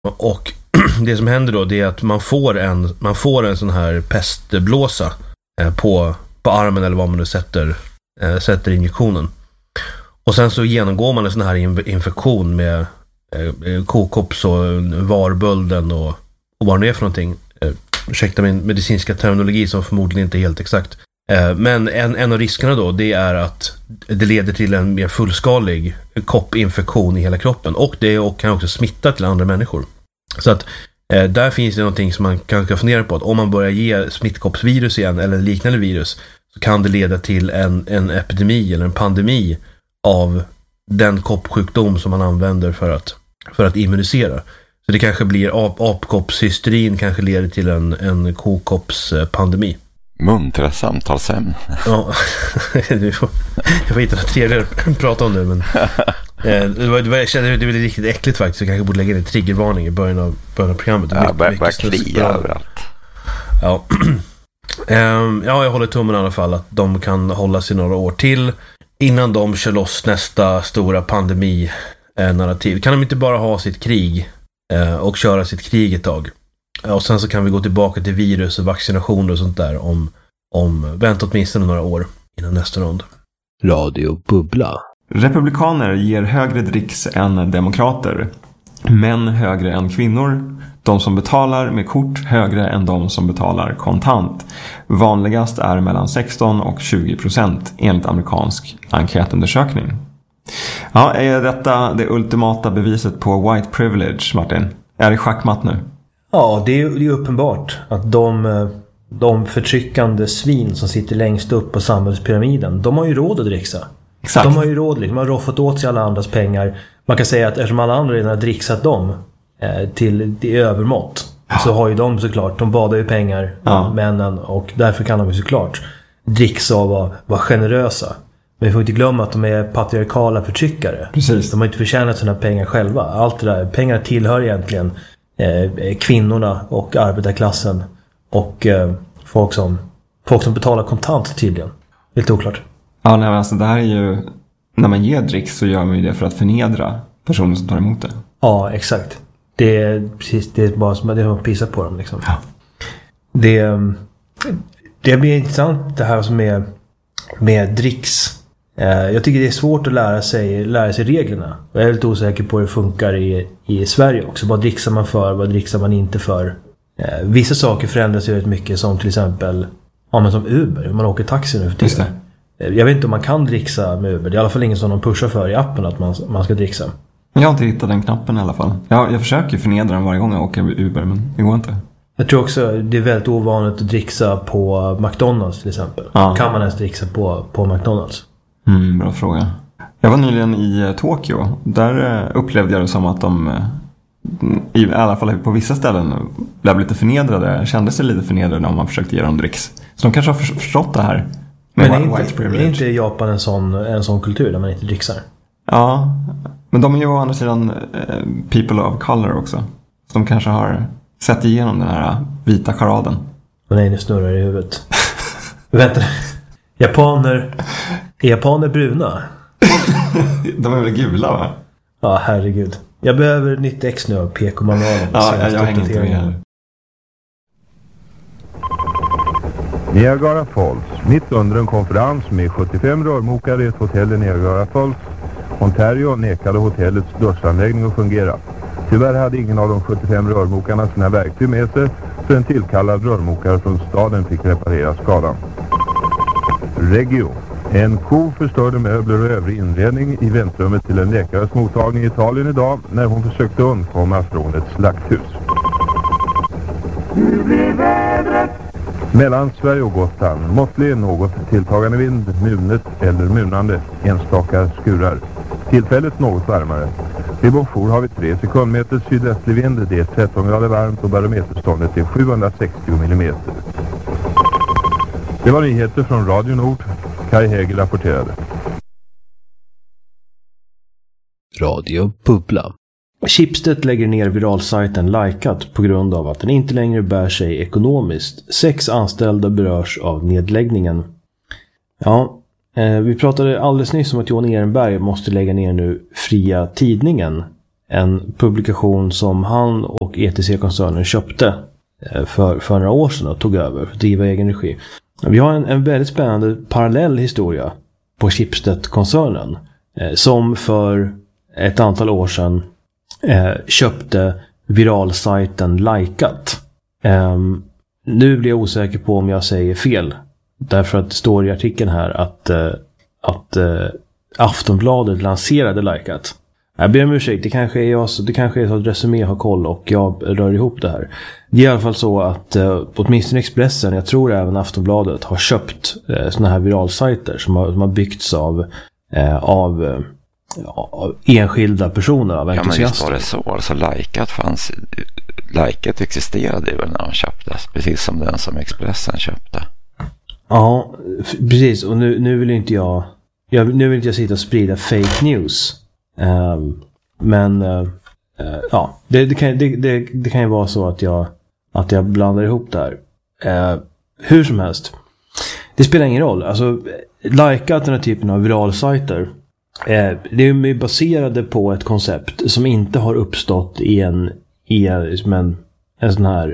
Och det som händer då, det är att man får en sån här pestblåsa på armen eller vad man nu sätter injektionen. Och sen så genomgår man en sån här infektion med kokops och varbölden och vad det är för någonting. Ursäkta min medicinska terminologi som förmodligen inte är helt exakt. Men en av riskerna då, det är att det leder till en mer fullskalig koppinfektion i hela kroppen. Och det kan också smitta till andra människor. Så att där finns det någonting som man kanske fundera på. Att om man börjar ge smittkoppsvirus igen eller liknande virus, så kan det leda till en epidemi eller en pandemi av den koppsjukdom som man använder för att immunisera. Så det kanske blir apkoppshysterin, kanske leder till en kokoppspandemi. Muntra samtalsämnen. Ja, jag får hitta något trevligare att prata om det, men jag kände det var riktigt äckligt faktiskt. Jag kanske borde lägga in en triggervarning i början av programmet. Ja, börjar klia överallt. Ja. Ja, jag håller tummen i alla fall att de kan hålla sig några år till innan de kör loss nästa stora pandemi-narrativ. Kan de inte bara ha sitt krig och köra sitt krig ett tag? Och sen så kan vi gå tillbaka till virus och vaccinationer och sånt där om vänta åtminstone några år innan nästa rond. Radio Bubbla. Republikaner ger högre dricks än demokrater. Män högre än kvinnor. De som betalar med kort högre än de som betalar kontant. Vanligast är mellan 16 och 20% enligt amerikansk enkätundersökning. Ja, är detta det ultimata beviset på white privilege, Martin? Är det schackmatt nu? Ja, det är uppenbart att de förtryckande svin som sitter längst upp på samhällspyramiden, de har ju råd att dricksa. Exakt. De har ju råd, liksom, de har roffat åt sig alla andras pengar. Man kan säga att eftersom alla andra redan har dricksat dem till det övermått, så har ju de såklart, de badar ju pengar, männen, och därför kan de ju såklart dricksa och vara generösa. Men vi får inte glömma att de är patriarkala förtryckare. Precis. De har inte förtjänat sina pengar själva. Allt det där, pengar tillhör egentligen kvinnorna och arbetarklassen och folk som betalar kontant tydligen. Lite oklart. Ja, nej, alltså det här är ju, när man ger dricks så gör man ju det för att förnedra personen som tar emot det. Ja, exakt. Det är precis, det är bara som att pissa på dem liksom. Ja. Det blir intressant det här som är med dricks. Jag tycker det är svårt att lära sig reglerna. Jag är lite osäker på hur det funkar i Sverige också. Vad dricksar man för, vad dricksar man inte för? Vissa saker förändras ju väldigt mycket, som till exempel men som Uber. Man åker taxi nu för tiden. Jag vet inte om man kan dricksa med Uber. Det är i alla fall ingen som de pushar för i appen att man ska dricksa. Jag har inte hittat den knappen i alla fall. Jag försöker förnedra den varje gång jag åker Uber, men det går inte. Jag tror också det är väldigt ovanligt att dricksa på McDonalds till exempel. Ja. Kan man ens dricksa på McDonalds? Bra fråga. Jag var nyligen i Tokyo. Där upplevde jag det som att de, i alla fall på vissa ställen, blev lite förnedrade. Kände sig lite förnedrade om man försökte ge dem dricks. Så de kanske har förstått det här. Men är inte Japan en sån kultur där man inte dricksar? Ja, men de är ju å andra sidan people of color också. Så de kanske har sett igenom den här vita charaden. Nej, nu snurrar i huvudet. Vänta. Är japaner bruna? De är väl gula, va? Ja, herregud. Jag behöver nytt ex nu av PK-manualen. Ja, jag hänger inte med här. Niagara Falls, mitt under en konferens med 75 rörmokare i ett hotell i Niagara Falls. Ontario nekade hotellets duschanläggning att fungera. Tyvärr hade ingen av de 75 rörmokarna sina verktyg med sig, så en tillkallad rörmokare från staden fick reparera skadan. Region. En ko förstörde möbler och övrig inredning i väntrummet till en läkares mottagning i Italien idag när hon försökte undkomma från ett slakthus. Hur blir vädret? Mellan Sverige och Gotland måttlig något tilltagande vind, munet eller munande, enstaka skurar. Tillfället något varmare. Vid Bonjour har vi 3 sekundmeter sydöstlig vind, det är 13 grader varmt och barometerståndet är 760 mm. Det var nyheter från Radio Nord. Kai Häger rapporterade. Radio Bubbla. Schibsted lägger ner viralsajten Likat på grund av att den inte längre bär sig ekonomiskt. 6 anställda berörs av nedläggningen. Ja, vi pratade alldeles nyss om att Johan Ehrenberg måste lägga ner nu Fria Tidningen. en publikation som han och ETC-koncernen köpte för några år sedan och tog över för att driva egen regi. Vi har en väldigt spännande parallell historia på Schibsted-koncernen som för ett antal år sedan köpte viralsajten Likat. Nu blir jag osäker på om jag säger fel. Därför att det står i artikeln här att Aftonbladet lanserade Likat. Jag ber om ursäkt, det kanske är så att Resumé har koll och jag rör ihop det här. Det är i alla fall så att åtminstone Expressen, jag tror även Aftonbladet, har köpt såna här viralsajter som har byggts av enskilda personer, av entusiaster. Ja, men visst var det så. Alltså Likat existerade väl när de köptes, precis som den som Expressen köpte. Ja, precis. Och nu vill inte jag sitta och sprida fake news. Men ja, det kan ju vara så att jag blandar ihop det här. Hur som helst, det spelar ingen roll. Alltså, Likat, den här typen av viralsajter, det är baserade på ett koncept som inte har uppstått i en sån här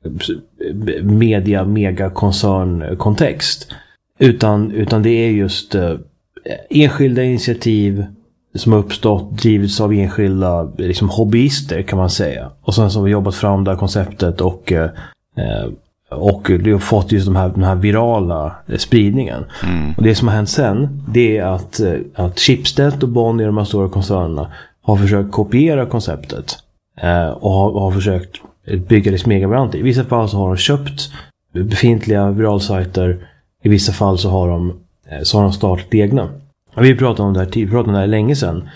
megakoncernkontext, utan det är just enskilda initiativ som har uppstått, drivits av enskilda liksom hobbyister, kan man säga, och sen så har vi jobbat fram det här konceptet och det har fått just den här virala spridningen. Och det som har hänt sen, det är att Schibsted och Bonnier, de här stora koncernerna, har försökt kopiera konceptet och har försökt bygga det megabrant. I vissa fall så har de köpt befintliga viralsajter, i vissa fall så har de startat egna. Vi pratade om det här länge sedan,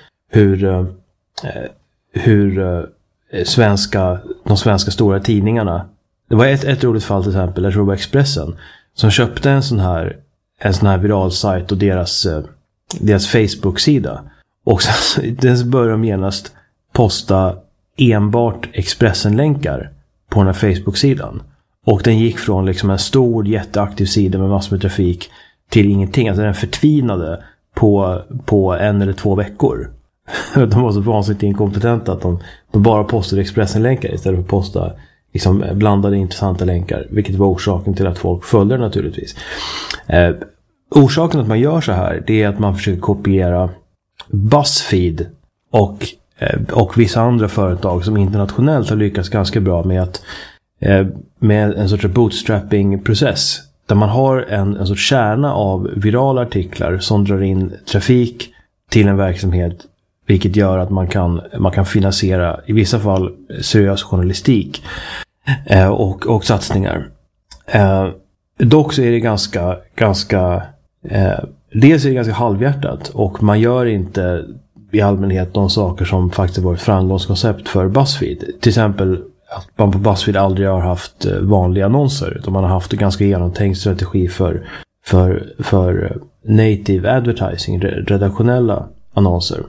hur de svenska stora tidningarna, det var ett roligt fall till exempel, jag tror det var Expressen, som köpte en sån här viralsajt och deras Facebook-sida, och sen började de genast posta enbart Expressen-länkar på den här Facebook-sidan, och den gick från liksom en stor jätteaktiv sida med massor med trafik till ingenting. Alltså den förtvinade på 1 eller 2 veckor. De var så vansinnigt inkompetenta att de bara postade Expressen-länkar istället för att posta liksom blandade intressanta länkar, vilket var orsaken till att folk följde det naturligtvis. Orsaken att man gör så här, det är att man försöker kopiera BuzzFeed och vissa andra företag som internationellt har lyckats ganska bra med en sorts bootstrapping-process, där man har en sorts kärna av virala artiklar som drar in trafik till en verksamhet, vilket gör att man kan finansiera i vissa fall seriös journalistik och satsningar. Dock så är det ganska dels är det ganska halvhjärtat, och man gör inte i allmänhet de saker som faktiskt var ett framgångskoncept för BuzzFeed. Till exempel att man på BuzzFeed aldrig har haft vanliga annonser, utan man har haft en ganska genomtänkt strategi för native advertising, redaktionella annonser.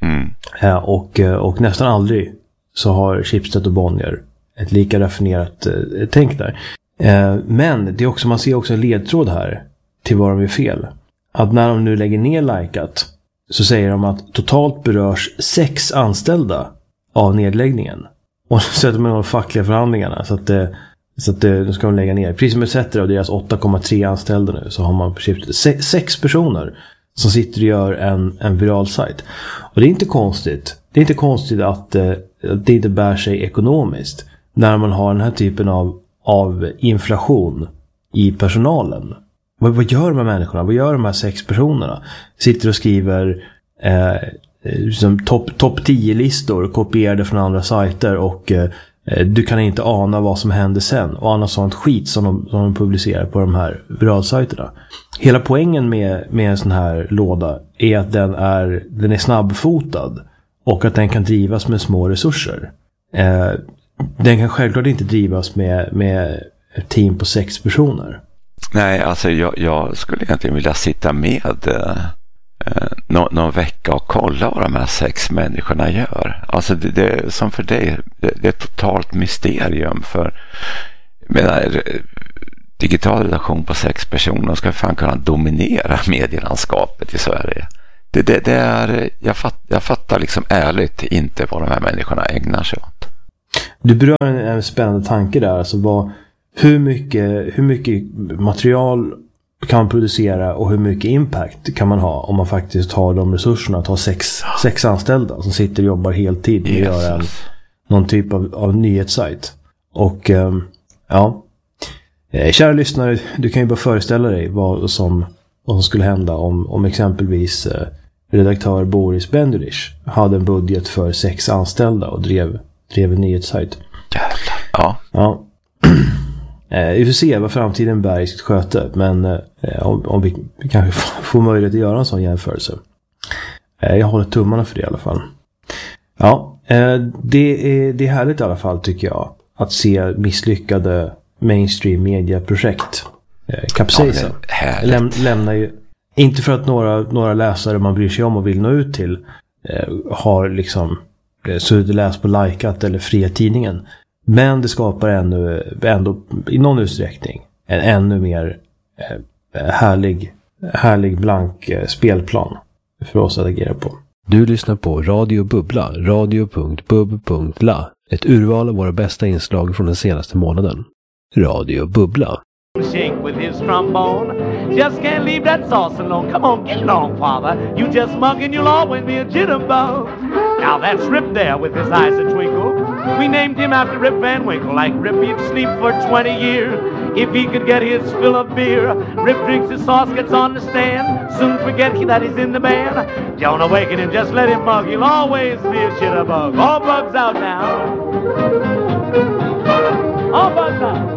Och nästan aldrig så har Schibsted och Bonnier ett lika raffinerat tänk där. Men det är också, man ser också en ledtråd här till vad de är fel. Att när de nu lägger ner Likat, så säger de att totalt berörs 6 anställda av nedläggningen. Och så sätter man de fackliga förhandlingarna så att nu ska de lägga ner. Precis som ETC av deras 8,3 anställda nu, så har man på Schibsted 6 personer som sitter och gör en viral sajt. Och det är inte konstigt. Det är inte konstigt att det inte bär sig ekonomiskt när man har den här typen av inflation i personalen. Vad gör de här människorna? Vad gör de här 6 personerna? Sitter och skriver topp 10-listor kopierade från andra sajter, och du kan inte ana vad som händer sen, och annat sånt skit som de publicerar på de här viralsajterna. Hela poängen med en sån här låda är att den är snabbfotad och att den kan drivas med små resurser. Den kan självklart inte drivas med ett team på 6 personer. Nej, alltså jag skulle egentligen vilja sitta med någon vecka och kolla vad de här 6 människorna gör. Alltså det som för dig, det är ett totalt mysterium. För menar, digital redaktion på 6 personer ska fan kunna dominera medielandskapet i Sverige. Det är, jag fattar liksom ärligt inte vad de här människorna ägnar sig åt. Du berör en spännande tanke där. Alltså hur mycket material kan man producera och hur mycket impact kan man ha om man faktiskt har de resurserna att ha sex anställda som sitter och jobbar heltid med att göra någon typ av nyhetssajt. Och kära lyssnare, du kan ju bara föreställa dig vad som skulle hända om exempelvis redaktör Boris Benderich hade en budget för 6 anställda och drev en nyhetssajt. Jävlar. Ja. Vi får se vad framtiden bär i sitt sköte, men om vi kanske får möjlighet att göra en sån jämförelse. Jag håller tummarna för det i alla fall. Ja, det är härligt i alla fall tycker jag att se misslyckade mainstream mediaprojekt kapsejsa. Lämnar ju, inte för att några läsare man bryr sig om och vill nå ut till har liksom suttit och läst på likat eller fria tidningen. Men det skapar ändå i någon utsträckning en ännu mer härlig blank spelplan för oss att agera på. Du lyssnar på Radio Bubbla, radio.bub.la. Ett urval av våra bästa inslag från den senaste månaden. Radio Bubbla. Shake with his trombone. Just can't leave that sauce alone. Come on, get along, father. You just mug and you'll always be a jitterbug. Now that's Rip there with his eyes a twinkle. We named him after Rip Van Winkle. Like Rip, he'd sleep for 20 years if he could get his fill of beer. Rip drinks his sauce, gets on the stand. Soon forget that he's in the band. Don't awaken him, just let him mug. He'll always be a jitterbug. All bugs out now. All bugs out.